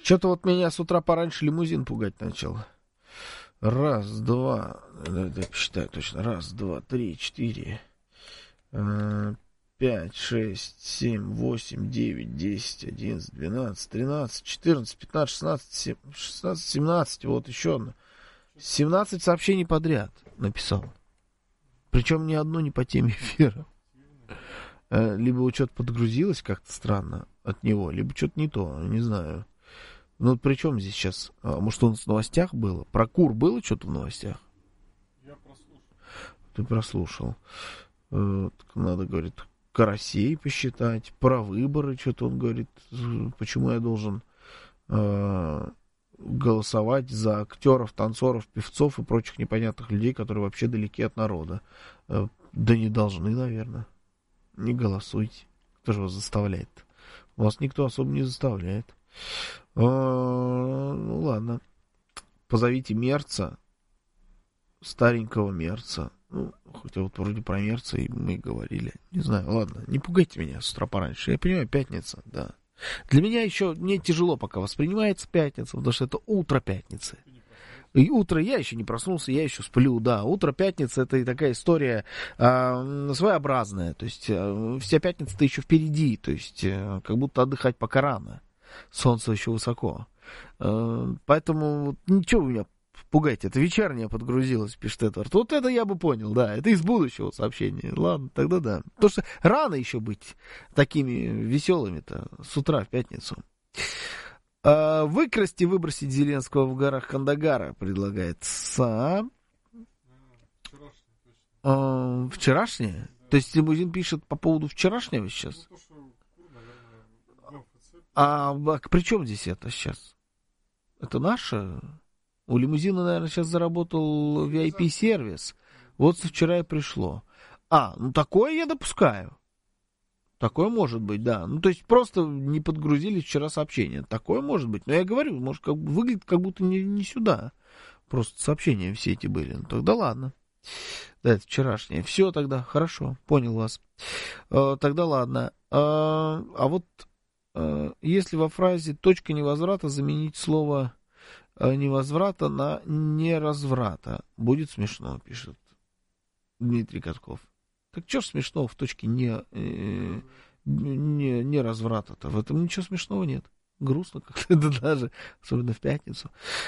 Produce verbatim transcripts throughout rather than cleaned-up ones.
Что-то вот меня с утра пораньше лимузин пугать начал. Раз, два, да, да, посчитаю точно. Раз, два, три, четыре, пять, шесть, семь, восемь, девять, десять, одиннадцать, двенадцать, тринадцать, четырнадцать, пятнадцать, шестнадцать, шестнадцать, семнадцать. Вот еще одно. семнадцать сообщений подряд написал. Причем ни одно не по теме эфира. Либо вот что-то подгрузилось как-то странно от него, либо что-то не то, не знаю. Ну, при чем здесь сейчас? А, может, он в новостях было? Про кур было что-то в новостях? Я прослушал. Ты прослушал. Э, надо, говорит, карасей посчитать, про выборы что-то он говорит. Почему я должен э, голосовать за актеров, танцоров, певцов и прочих непонятных людей, которые вообще далеки от народа? Э, да не должны, наверное. Не голосуйте. Кто же вас заставляет? Вас никто особо не заставляет. А, ну ладно. Позовите Мерца, старенького Мерца. Ну, хотя вот вроде про Мерца и мы говорили. Не знаю, ладно. Не пугайте меня с утра пораньше. Я понимаю, пятница, да. Для меня еще не тяжело пока воспринимается пятница, потому что это утро пятницы. И утро, я еще не проснулся, я еще сплю, да. Утро пятницы — это и такая история э, своеобразная. То есть э, вся пятница-то еще впереди. То есть э, как будто отдыхать пока рано. Солнце еще высоко. Э, поэтому ничего вы меня пугаете. Это вечернее подгрузилось, пишет Эдвард. Вот это я бы понял, да. Это из будущего сообщения. Ладно, тогда да. Потому что рано еще быть такими веселыми-то с утра в пятницу. Выкрасть и выбросить Зеленского в горах Кандагара, предлагает СА. А, вчерашнее? То есть лимузин пишет по поводу вчерашнего сейчас? А, а при чем здесь это сейчас? Это наше? У лимузина, наверное, сейчас заработал ви ай пи-сервис. Вот со вчера и пришло. А, ну такое я допускаю. Такое может быть, да. Ну, то есть просто не подгрузили вчера сообщения. Такое может быть. Но я говорю, может, как, выглядит как будто не, не сюда. Просто сообщения все эти были. Ну, тогда ладно. Да, это вчерашнее. Все тогда, хорошо, понял вас. Э, тогда ладно. Э, а вот э, если во фразе «точка невозврата» заменить слово э, «невозврата» на «неразврата», будет смешно, пишет Дмитрий Катков. Так что ж смешного в точке не, э, не, не разврата-то? В этом ничего смешного нет. Грустно как-то даже, особенно в пятницу.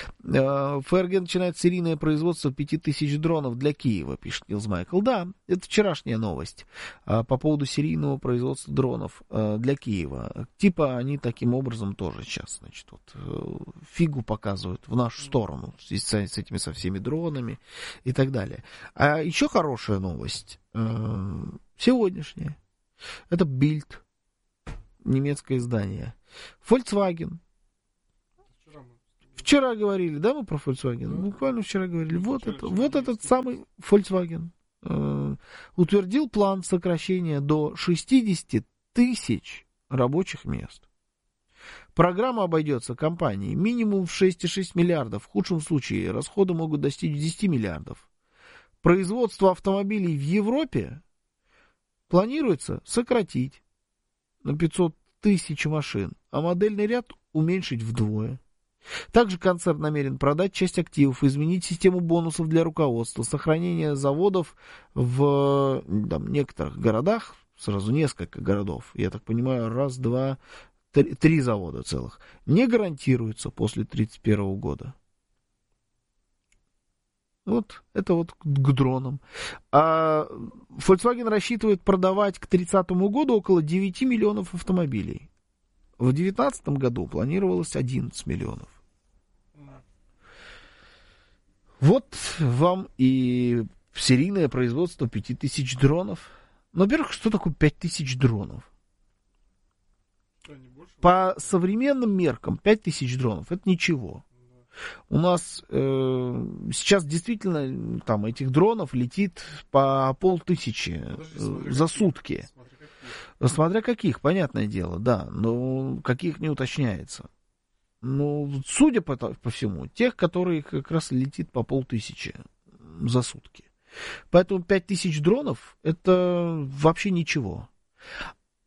ФРГ начинает серийное производство пяти тысяч дронов для Киева, пишет Нилс Майкл. Да, это вчерашняя новость по поводу серийного производства дронов для Киева. Типа они таким образом тоже сейчас, значит, вот, фигу показывают в нашу сторону в связи с этими со всеми дронами и так далее. А еще хорошая новость сегодняшняя. Это Bild, немецкое издание. Volkswagen. Вчера, вчера говорили, да, мы про Volkswagen? Да. Буквально вчера говорили. Вот, вчера, это, вчера вот этот самый Volkswagen э, утвердил план сокращения до шестьдесят тысяч рабочих мест. Программа обойдется компании минимум в шесть целых шесть десятых миллиардов. В худшем случае расходы могут достичь десять миллиардов. Производство автомобилей в Европе планируется сократить на пятьсот тысяч машин, а модельный ряд уменьшить вдвое. Также концерн намерен продать часть активов, изменить систему бонусов для руководства, сохранение заводов в там, некоторых городах, сразу несколько городов, я так понимаю, раз, два, три, три завода целых, не гарантируется после тридцать первого года. Вот, это вот к дронам. А Volkswagen рассчитывает продавать к тридцатому году около девять миллионов автомобилей. В две тысячи девятнадцатом году планировалось одиннадцать миллионов. Вот вам и серийное производство пяти тысяч дронов. Ну, во-первых, что такое пять тысяч дронов? По современным меркам пять тысяч дронов — это ничего. У нас э, сейчас действительно там этих дронов летит по полтысячи э, за сутки. Смотря каких. смотря каких, понятное дело, да, но каких не уточняется. Ну, судя по, по всему, тех, которые как раз летит по полтысячи за сутки. Поэтому пять тысяч дронов — это вообще ничего.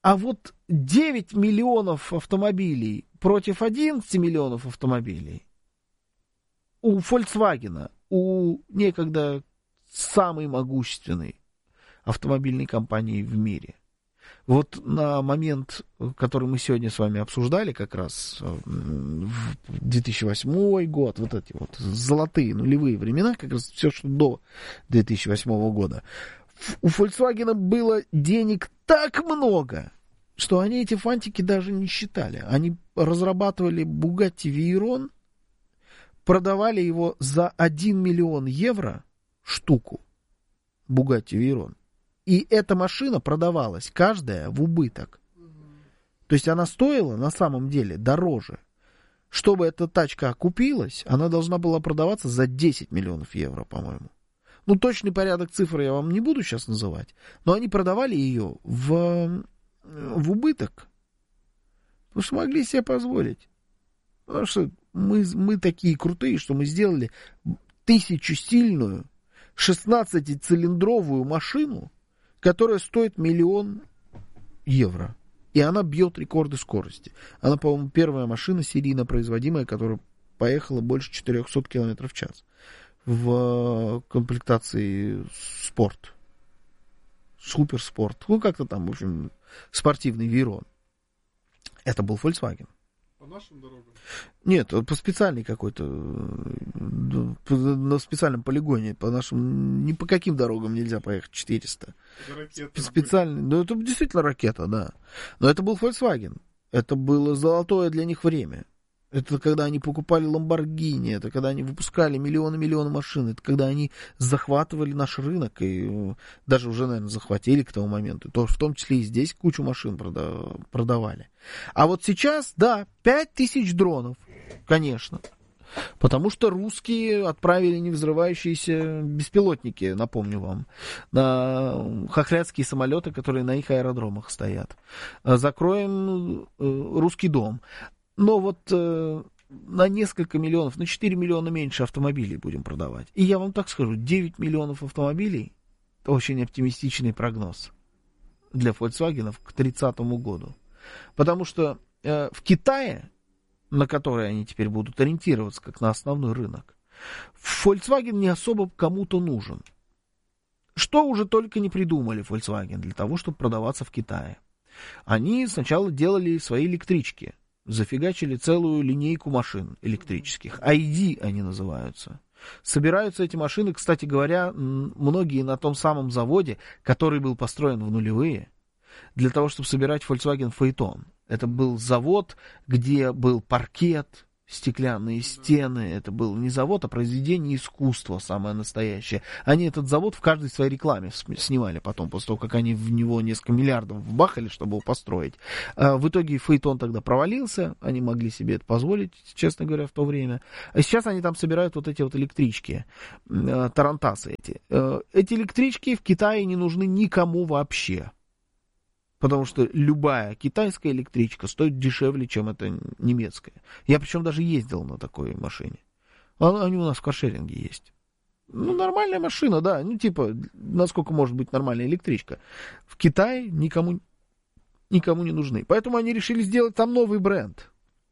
А вот девять миллионов автомобилей против одиннадцати миллионов автомобилей у Volkswagen, у некогда самой могущественной автомобильной компании в мире. Вот на момент, который мы сегодня с вами обсуждали, как раз две тысячи восьмой год, вот эти вот золотые нулевые времена, как раз все, что до две тысячи восьмого года, у Volkswagen было денег так много, что они эти фантики даже не считали. Они разрабатывали Bugatti Veyron, продавали его за один миллион евро штуку, Bugatti Veyron. И эта машина продавалась каждая в убыток. То есть она стоила на самом деле дороже. Чтобы эта тачка окупилась, она должна была продаваться за десять миллионов евро, по-моему. Ну, точный порядок цифр я вам не буду сейчас называть, но они продавали ее в, в убыток. Потому что могли себе позволить. Потому что мы, мы такие крутые, что мы сделали тысячусильную шестнадцатицилиндровую машину, которая стоит миллион евро. И она бьет рекорды скорости. Она, по-моему, первая машина серийно производимая, которая поехала больше четырехсот километров в час. В комплектации спорт. Суперспорт. Ну, как-то там, в общем, спортивный Veyron. Это был Volkswagen. По нашим дорогам? Нет, по специальной какой-то, на специальном полигоне, по нашим, ни по каким дорогам нельзя поехать четыреста. Специальный, ну это действительно ракета, да. Но это был Volkswagen. Это было золотое для них время. Это когда они покупали Lamborghini, это когда они выпускали миллионы-миллионы машин, это когда они захватывали наш рынок, и даже уже, наверное, захватили к тому моменту. То, в том числе и здесь кучу машин прода- продавали. А вот сейчас, да, пять тысяч дронов, конечно. Потому что русские отправили невзрывающиеся беспилотники, напомню вам, на хохрядские самолеты, которые на их аэродромах стоят. Закроем русский дом. Но вот э, на несколько миллионов, на четыре миллиона меньше автомобилей будем продавать. И я вам так скажу, девять миллионов автомобилей — это очень оптимистичный прогноз для Volkswagen к тридцатому году. Потому что э, в Китае, на который они теперь будут ориентироваться как на основной рынок, Volkswagen не особо кому-то нужен. Что уже только не придумали Volkswagen для того, чтобы продаваться в Китае. Они сначала делали свои электрички. Зафигачили целую линейку машин электрических. ай ди они называются. Собираются эти машины, кстати говоря, многие на том самом заводе, который был построен в нулевые, для того, чтобы собирать Volkswagen Phaeton. Это был завод, где был паркет, стеклянные стены. Это был не завод, а произведение искусства, самое настоящее. Они этот завод в каждой своей рекламе снимали потом, после того, как они в него несколько миллиардов вбахали, чтобы его построить. В итоге Phaeton тогда провалился, они могли себе это позволить, честно говоря, в то время. А сейчас они там собирают вот эти вот электрички, тарантасы эти. Эти электрички в Китае не нужны никому вообще. Потому что любая китайская электричка стоит дешевле, чем эта немецкая. Я причем даже ездил на такой машине. Они у нас в каршеринге есть. Ну, нормальная машина, да. Ну, типа, насколько может быть нормальная электричка. В Китае никому, никому не нужны. Поэтому они решили сделать там новый бренд.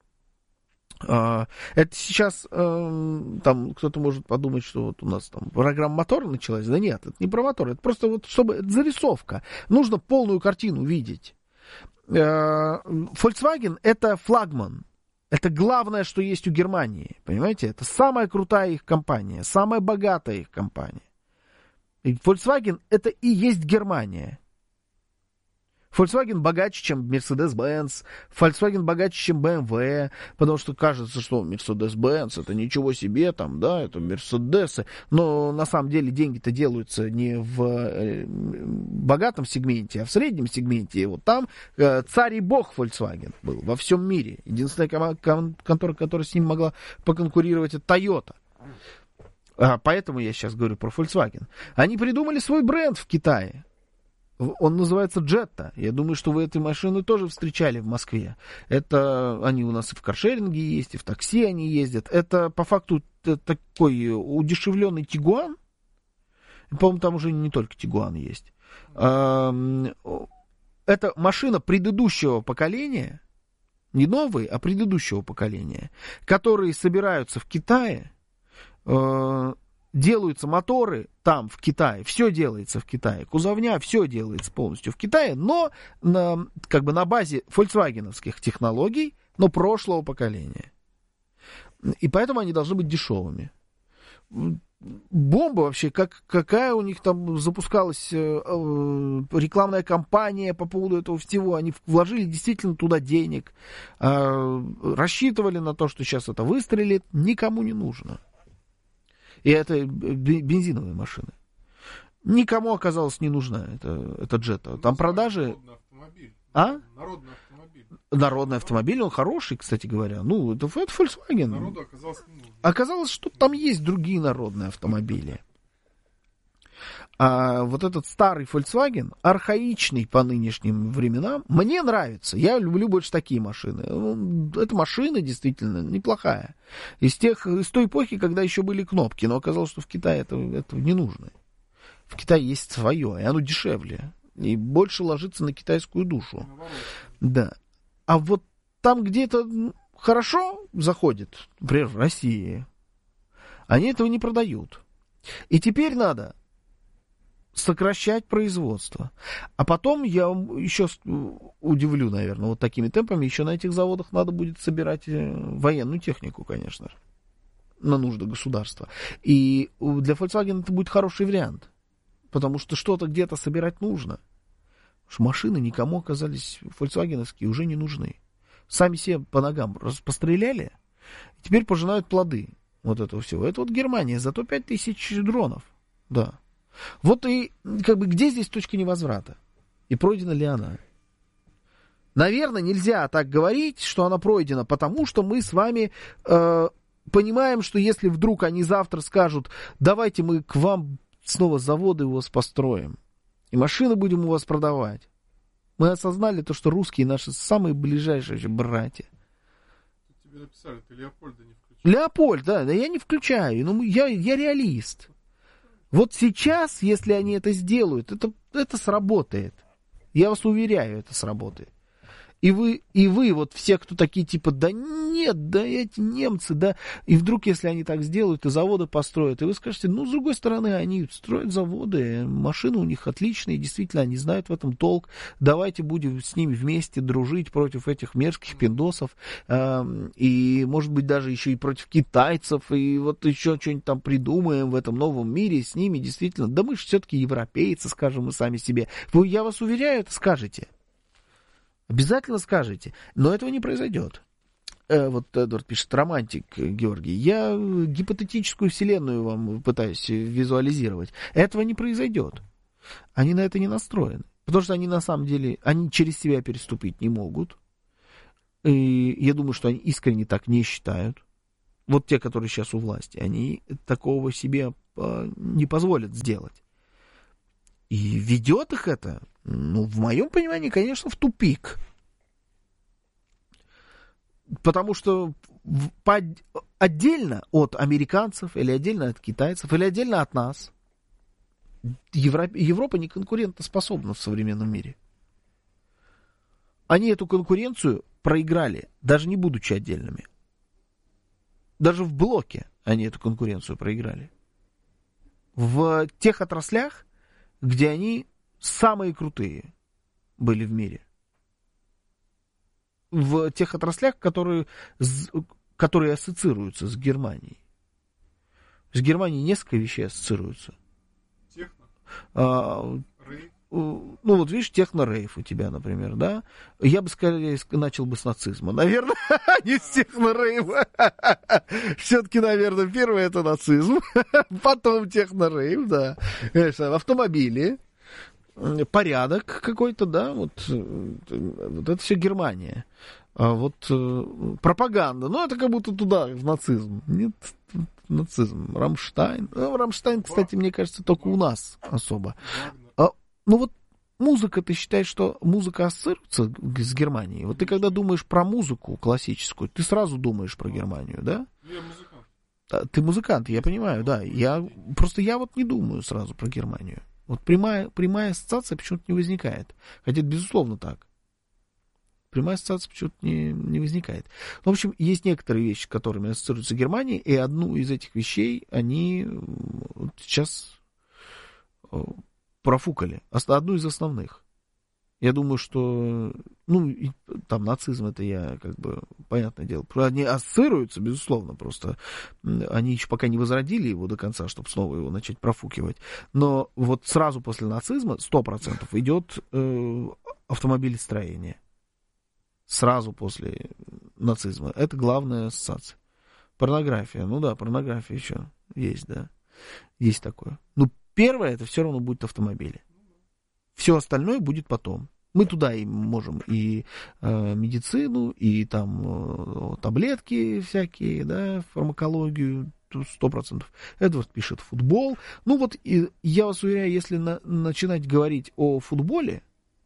Это сейчас там кто-то может подумать, что вот у нас там программа мотора началась. Да нет, это не про мотор, это просто вот чтобы это зарисовка. Нужно полную картину видеть. Volkswagen — это флагман. Это главное, что есть у Германии. Понимаете? Это самая крутая их компания, самая богатая их компания. И Volkswagen — это и есть Германия. Volkswagen богаче, чем Mercedes-Benz, Volkswagen богаче, чем бэ эм вэ, потому что кажется, что Mercedes-Benz это ничего себе, там, да, это Mercedes, но на самом деле деньги-то делаются не в богатом сегменте, а в среднем сегменте. И вот там э, царь и бог Volkswagen был во всем мире. Единственная ком- кон- контора, которая с ним могла поконкурировать, это Toyota. А, поэтому я сейчас говорю про Volkswagen. Они придумали свой бренд в Китае. Он называется Jetta. Я думаю, что вы эту машину тоже встречали в Москве. Это они у нас и в каршеринге есть, и в такси они ездят. Это по факту такой удешевленный Тигуан. По-моему, там уже не только Тигуан есть. это машина предыдущего поколения, не новые, а предыдущего поколения, которые собираются в Китае, э, делаются моторы там, в Китае, все делается в Китае, кузовня, все делается полностью в Китае, но на, как бы на базе фольксвагеновских технологий, но прошлого поколения. И поэтому они должны быть дешевыми. Бомба вообще, как, какая у них там запускалась э, э, рекламная кампания по поводу этого всего. Они вложили действительно туда денег, э, рассчитывали на то, что сейчас это выстрелит, никому не нужно. И это бензиновые машины. Никому оказалось не нужна эта, эта джета. Там продажи... А? Народный автомобиль. Народный автомобиль, он хороший, кстати говоря. Ну, это, это Volkswagen. Народу оказалось не нужно. Оказалось, что там есть другие народные автомобили. А вот этот старый Volkswagen, архаичный по нынешним временам, мне нравится. Я люблю больше такие машины. Эта машина действительно неплохая. Из, тех, из той эпохи, когда еще были кнопки. Но оказалось, что в Китае это, это не нужно. В Китае есть свое, и оно дешевле. И больше ложится на китайскую душу. Да. А вот там, где это хорошо заходит, например, в России, они этого не продают. И теперь надо сокращать производство. А потом я еще удивлю, наверное, вот такими темпами, еще на этих заводах надо будет собирать военную технику, конечно же, на нужды государства. И для Volkswagen это будет хороший вариант. Потому что что-то где-то собирать нужно. Потому что машины никому оказались фольксвагеновские уже не нужны. Сами себе по ногам постреляли, теперь пожинают плоды вот этого всего. Это вот Германия, зато пять тысяч дронов. Да. Вот и как бы где здесь точка невозврата? И пройдена ли она? Наверное, нельзя так говорить, что она пройдена, потому что мы с вами э, понимаем, что если вдруг они завтра скажут, давайте мы к вам снова заводы у вас построим, и машины будем у вас продавать. Мы осознали то, что русские наши самые ближайшие братья. Тебе написали, ты Леопольда не включаешь. Леопольд, да, да я не включаю, но я, я реалист. Вот сейчас, если они это сделают, это, это сработает. Я вас уверяю, это сработает. И вы, и вы, вот все, кто такие, типа, да нет, да эти немцы, да, и вдруг, если они так сделают, и заводы построят, и вы скажете, ну, с другой стороны, они строят заводы, машины у них отличные, действительно, они знают в этом толк, давайте будем с ними вместе дружить против этих мерзких пиндосов, э, и, может быть, даже еще и против китайцев, и вот еще что-нибудь там придумаем в этом новом мире с ними, действительно, да мы же все-таки европейцы, скажем мы сами себе. Вы, я вас уверяю, это скажете. Обязательно скажете, но этого не произойдет. Э, вот Эдвард пишет, романтик, Георгий. Я гипотетическую вселенную вам пытаюсь визуализировать. Этого не произойдет. Они на это не настроены. Потому что они на самом деле, они через себя переступить не могут. И я думаю, что они искренне так не считают. Вот те, которые сейчас у власти, они такого себе не позволят сделать. И ведет их это, ну, в моем понимании, конечно, в тупик. Потому что в, по, отдельно от американцев, или отдельно от китайцев, или отдельно от нас, Европа, Европа не конкурентоспособна в современном мире. Они эту конкуренцию проиграли, даже не будучи отдельными. Даже в блоке они эту конкуренцию проиграли. В тех отраслях, где они самые крутые были в мире. В тех отраслях, которые, которые ассоциируются с Германией. С Германией несколько вещей ассоциируются. Техно? А, ну, вот видишь, техно-рейв у тебя, например, да? Я бы скорее начал бы с нацизма. Наверное, не с техно-рейва. Все-таки, наверное, первое это нацизм. Потом техно-рейв, да. Автомобили. Порядок какой-то, да. Вот, вот это все Германия. А вот пропаганда. Ну, это как будто туда, в нацизм. Нет, нацизм. Рамштайн. Ну, Рамштайн, кстати, мне кажется, только у нас особо. Ну вот музыка, ты считаешь, что музыка ассоциируется с Германией? Вот ты когда думаешь про музыку классическую, ты сразу думаешь про Германию, да? Я музыкант. Ты музыкант, я понимаю, да. Я, просто я вот не думаю сразу про Германию. Вот прямая, прямая ассоциация почему-то не возникает. Хотя это безусловно так. Прямая ассоциация почему-то не, не возникает. Ну, в общем, есть некоторые вещи, с которыми ассоциируется Германия, и одну из этих вещей они вот сейчас профукали. Одну из основных. Я думаю, что, ну, и, там нацизм, это я, как бы, понятное дело, они ассоциируются, безусловно, просто они еще пока не возродили его до конца, чтобы снова его начать профукивать. Но вот сразу после нацизма сто процентов идет э, автомобилестроение. Сразу после нацизма. Это главная ассоциация. Порнография. Ну да, порнография еще есть, да. Есть такое. Ну, первое, это все равно будет автомобили. Все остальное будет потом. Мы туда и можем и э, медицину, и там э, таблетки всякие, да, фармакологию, сто процентов. Эдвард пишет футбол. Ну вот, и я вас уверяю, если на, начинать говорить о футболе,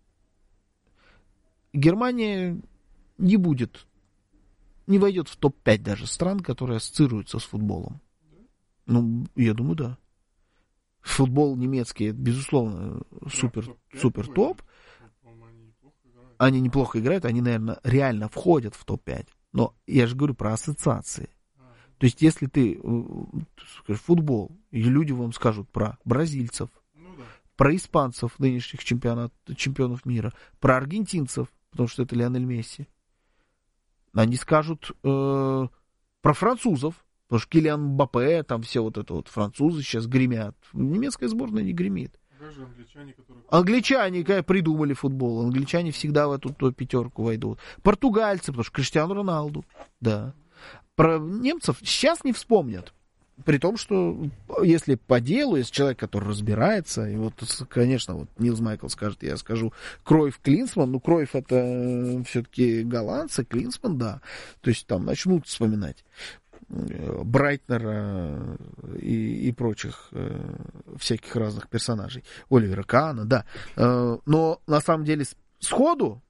Германия не будет, не войдет в топ пять даже стран, которые ассоциируются с футболом. Ну, я думаю, да. Футбол немецкий, безусловно, супер, супер топ. Они неплохо играют, они, наверное, реально входят в топ пять. Но я же говорю про ассоциации. То есть, если ты скажешь футбол, и люди вам скажут про бразильцев, ну, да. Про испанцев, нынешних чемпионат, чемпионов мира, про аргентинцев, потому что это Лионель Месси, они скажут э, про французов, потому что Килиан Мбаппе, там все вот это вот французы сейчас гремят. Немецкая сборная не гремит. Даже англичане, которые... Англичане придумали футбол. Англичане всегда в эту пятерку войдут. Португальцы, потому что Криштиану Роналду. Да. Про немцев сейчас не вспомнят. При том, что если по делу, если человек, который разбирается, и вот, конечно, вот Нилс Майкл скажет, я скажу, Кройф, Клинсман, ну, Кройф это все-таки голландцы, Клинсман, да. То есть там начнут вспоминать Брайтнера и, и прочих э, всяких разных персонажей. Оливера Каана, да. Э, но на самом деле сходу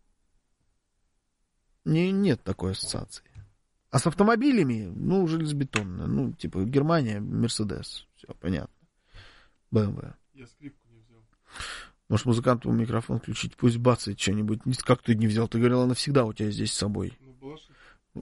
не, нет такой ассоциации. А с автомобилями, ну, железобетонно. Ну, типа Германия, Мерседес. Все понятно. бэ эм вэ. Я скрипку не взял. Может, музыканту микрофон включить, пусть бацает что-нибудь. Как ты не взял? Ты говорил, она всегда у тебя здесь с собой. Ну, балашиха.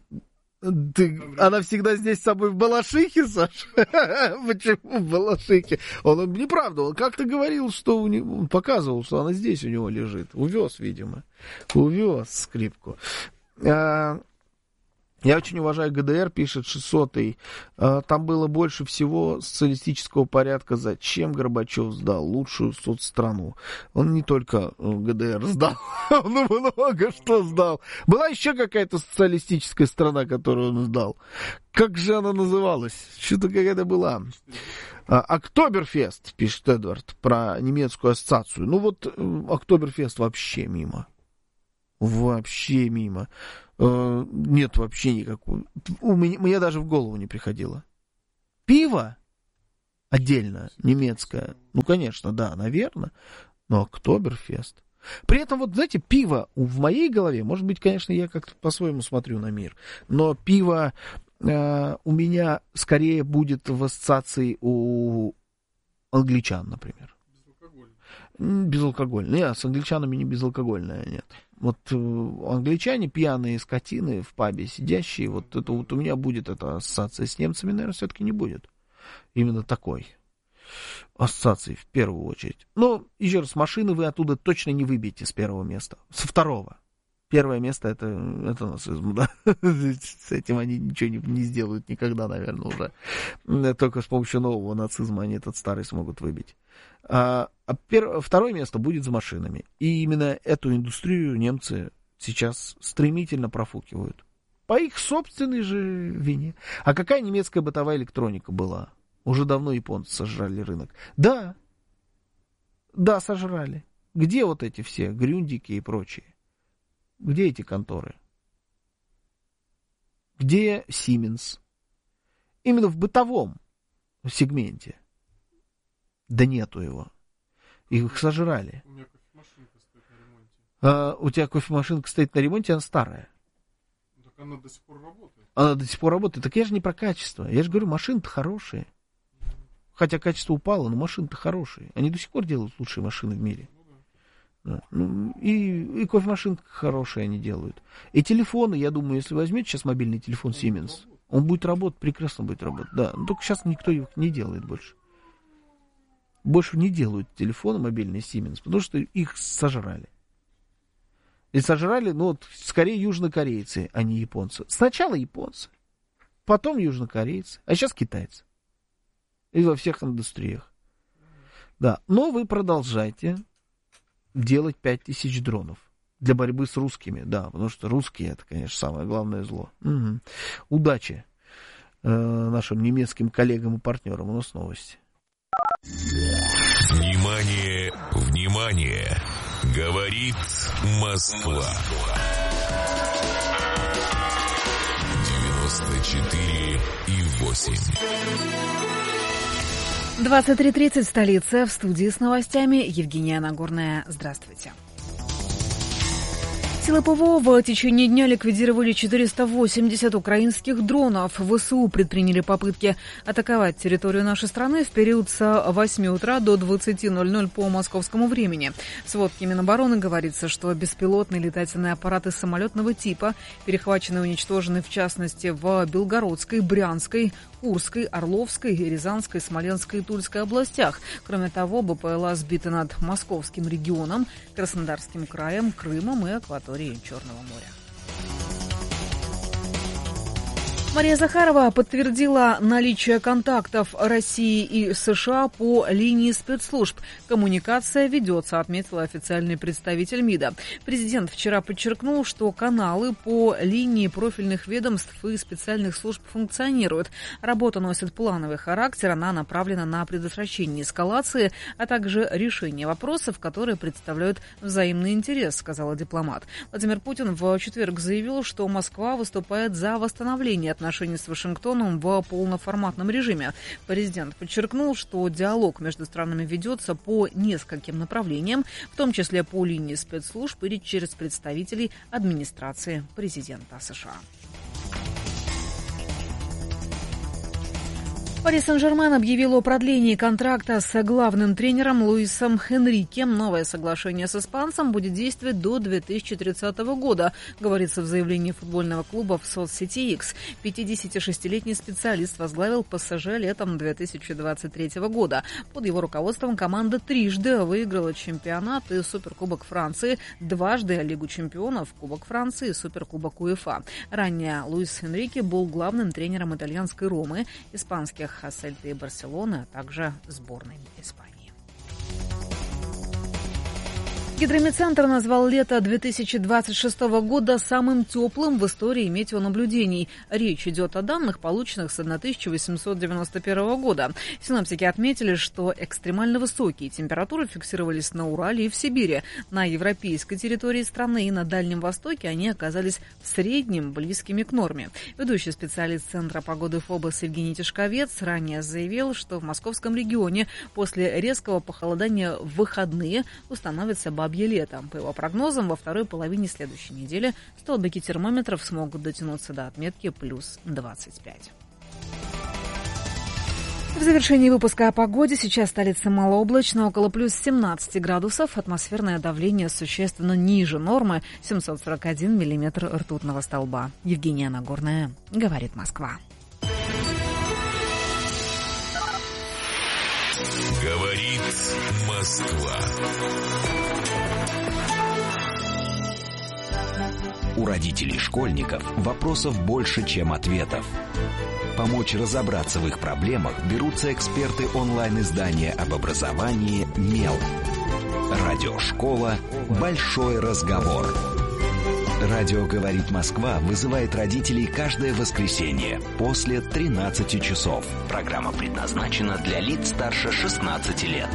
Ты, она всегда здесь с собой в балашихе, Саша? Почему в балашихе? Он, он неправда, он как-то говорил, что у него, он показывал, что она здесь у него лежит. Увез, видимо. Увез скрипку. А, я очень уважаю гэ дэ эр, пишет шестисотый. А, там было больше всего социалистического порядка. Зачем Горбачев сдал лучшую соцстрanu? Он не только гэ дэ эр сдал, он много что сдал. Была еще какая-то социалистическая страна, которую он сдал. Как же она называлась? Что-то какая-то была. А, Октоберфест, пишет Эдвард, про немецкую ассоциацию. Ну вот Октоберфест вообще мимо. Вообще мимо. Э, нет вообще никакого. У меня, мне даже в голову не приходило. Пиво отдельно, немецкое. Ну, конечно, да, наверное. Но Октоберфест. При этом, вот, знаете, пиво в моей голове, может быть, конечно, я как-то по-своему смотрю на мир, но пиво э, у меня скорее будет в ассоциации у англичан, например. Безалкогольное. Безалкогольное. Нет, с англичанами не безалкогольное, нет. Вот э, англичане, пьяные скотины в пабе сидящие, вот это вот у меня будет эта ассоциация. С немцами, наверное, все-таки не будет. Именно такой ассоциации в первую очередь. Но, еще раз, машины вы оттуда точно не выбьете с первого места. Со второго. Первое место это, это нацизм, да. С этим они ничего не, не сделают никогда, наверное, уже. Только с помощью нового нацизма они этот старый смогут выбить. А, а пер, второе место будет за машинами. И именно эту индустрию немцы сейчас стремительно профукивают. По их собственной же вине. А какая немецкая бытовая электроника была? Уже давно японцы сожрали рынок. Да. Да, сожрали. Где вот эти все грюндики и прочие? Где эти конторы? Где Siemens? Именно в бытовом сегменте. Да нету его. Их сожрали. У меня кофемашинка стоит на ремонте. А, у тебя кофемашинка стоит на ремонте, она старая. Так она до сих пор работает. Она до сих пор работает. Так я же не про качество. Я же говорю, машины-то хорошие. Хотя качество упало, но машины-то хорошие. Они до сих пор делают лучшие машины в мире. Да. Ну, и, и кофемашинки хорошие они делают. И телефоны, я думаю, если возьмете сейчас мобильный телефон Siemens, он будет работать, прекрасно будет работать. Да, но только сейчас никто их не делает больше. Больше не делают телефоны мобильные Siemens, потому что их сожрали. И сожрали, ну вот, скорее южнокорейцы, а не японцы. Сначала японцы, потом южнокорейцы, а сейчас китайцы. И во всех индустриях. Да, но вы продолжайте делать пять тысяч дронов для борьбы с русскими. Да, потому что русские, это, конечно, самое главное зло. Угу. Удачи э, нашим немецким коллегам и партнерам. У нас новости. Внимание, внимание! Говорит Москва. девяносто четыре и восемь. двадцать три тридцать, столица, в студии с новостями Евгения Нагорная. Здравствуйте. Силы ПВО в течение дня ликвидировали четыреста восемьдесят украинских дронов. ВСУ предприняли попытки атаковать территорию нашей страны в период с восьми утра до двадцати ноль-ноль по московскому времени. В сводке Минобороны говорится, что беспилотные летательные аппараты самолетного типа перехвачены и уничтожены в частности в Белгородской, Брянской, Курской, Орловской, Рязанской, Смоленской и Тульской областях. Кроме того, БПЛА сбиты над Московским регионом, Краснодарским краем, Крымом и акваторией Черного моря. Мария Захарова подтвердила наличие контактов России и США по линии спецслужб. Коммуникация ведется, отметила официальный представитель МИДа. Президент вчера подчеркнул, что каналы по линии профильных ведомств и специальных служб функционируют. Работа носит плановый характер, она направлена на предотвращение эскалации, а также решение вопросов, которые представляют взаимный интерес, сказала дипломат. Владимир Путин в четверг заявил, что Москва выступает за восстановление отношений отношений с Вашингтоном в полноформатном режиме. Президент подчеркнул, что диалог между странами ведется по нескольким направлениям, в том числе по линии спецслужб или через представителей администрации президента США. Пари Сен-Жермен объявил о продлении контракта с главным тренером Луисом Энрике. Новое соглашение с испанцем будет действовать до две тысячи тридцатого года, говорится в заявлении футбольного клуба в соцсети X. пятидесятишестилетний специалист возглавил ПСЖ летом две тысячи двадцать третьего года. Под его руководством команда трижды выиграла чемпионат и Суперкубок Франции, дважды Лигу чемпионов, Кубок Франции и Суперкубок УЕФА. Ранее Луис Энрике был главным тренером итальянской Ромы, испанских Сельты и Барселоны, а также сборной Испании. Гидромедцентр назвал лето две тысячи двадцать шестого года самым теплым в истории метеонаблюдений. Речь идет о данных, полученных с тысяча восемьсот девяносто первого года. Синоптики отметили, что экстремально высокие температуры фиксировались на Урале и в Сибири. На европейской территории страны и на Дальнем Востоке они оказались в среднем близкими к норме. Ведущий специалист Центра погоды ФОБОС Евгений Тишковец ранее заявил, что в московском регионе после резкого похолодания в выходные установится бабье лето. По его прогнозам, во второй половине следующей недели столбики термометров смогут дотянуться до отметки плюс двадцать пять. В завершении выпуска о погоде. Сейчас столица малооблачно, около плюс семнадцати градусов. Атмосферное давление существенно ниже нормы, семьсот сорок один миллиметр ртутного столба. Евгения Нагорная, говорит Москва. Говорит Москва. У родителей школьников вопросов больше, чем ответов. Помочь разобраться в их проблемах берутся эксперты онлайн-издания об образовании «Мел». Радиошкола «Большой разговор». Радио «Говорит Москва» вызывает родителей каждое воскресенье после тринадцати часов. Программа предназначена для лиц старше шестнадцати лет.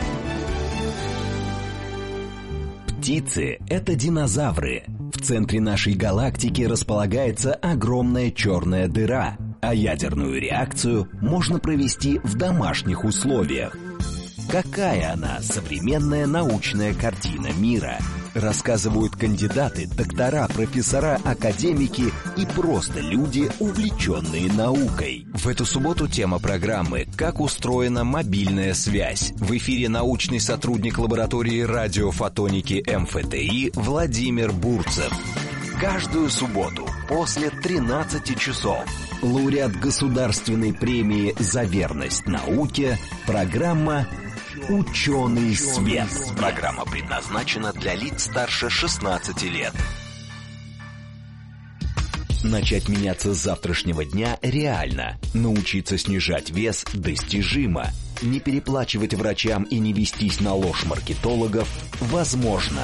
Птицы – это динозавры. В центре нашей галактики располагается огромная черная дыра, а ядерную реакцию можно провести в домашних условиях. Какая она, современная научная картина мира? рассказывают кандидаты, доктора, профессора, академики и просто люди, увлеченные наукой. В эту субботу тема программы «Как устроена мобильная связь». В эфире научный сотрудник лаборатории радиофотоники эм эф тэ и Владимир Бурцев. Каждую субботу после тринадцати часов лауреат государственной премии «За верность науке» программа «Ученый свет». Программа предназначена для лиц старше шестнадцати лет. Начать меняться с завтрашнего дня реально. Научиться снижать вес достижимо. Не переплачивать врачам и не вестись на ложь маркетологов возможно.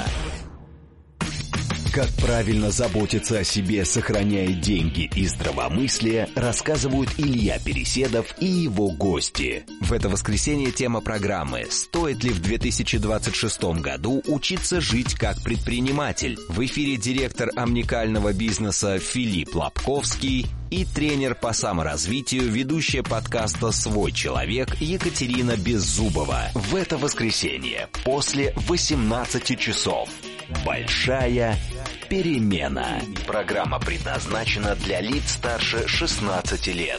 Как правильно заботиться о себе, сохраняя деньги и здравомыслие, рассказывают Илья Переседов и его гости. В это воскресенье тема программы «Стоит ли в две тысячи двадцать шестом году учиться жить как предприниматель?» В эфире директор омникального бизнеса Филипп Лобковский и тренер по саморазвитию, ведущая подкаста «Свой человек» Екатерина Беззубова. В это воскресенье после восемнадцати часов. Большая перемена. Программа предназначена для лиц старше шестнадцати лет.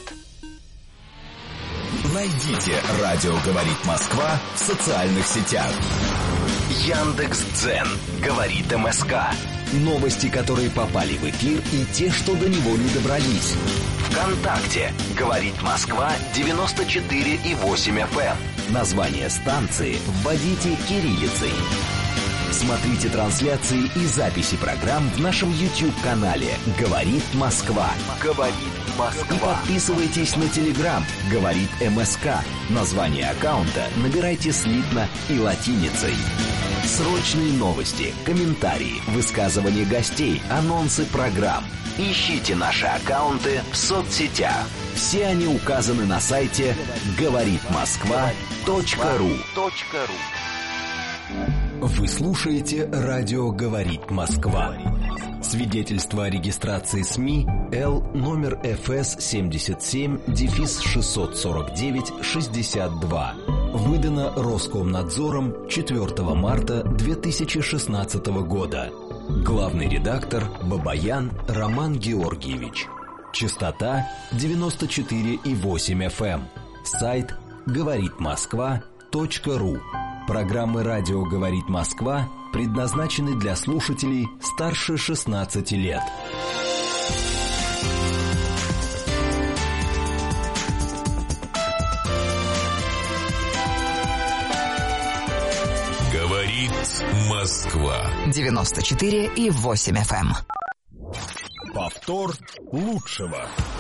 Найдите «Радио говорит Москва» в социальных сетях. Яндекс.Дзен говорит эм эс ка. Новости, которые попали в эфир, и те, что до него не добрались. ВКонтакте говорит Москва девяносто четыре и восемь эф эм. Название станции вводите кириллицей. Смотрите трансляции и записи программ в нашем YouTube-канале «Говорит Москва». «Говорит Москва». И подписывайтесь на Telegram «Говорит эм эс ка». Название аккаунта набирайте слитно и латиницей. Срочные новости, комментарии, высказывания гостей, анонсы программ. Ищите наши аккаунты в соцсетях. Все они указаны на сайте говорит москва точка ру. Вы слушаете «Радио говорит Москва». Свидетельство о регистрации СМИ Л номер эф эс семьдесят семь шестьсот сорок девять шестьдесят два. Выдано Роскомнадзором четвёртого марта две тысячи шестнадцатого года. Главный редактор Бабаян Роман Георгиевич. Частота девяносто четыре и восемь эф эм. Сайт говорит москва точка ру. Программы «Радио говорит Москва» предназначены для слушателей старше шестнадцати лет. Говорит Москва. девяносто четыре и восемь эф эм. Повтор лучшего.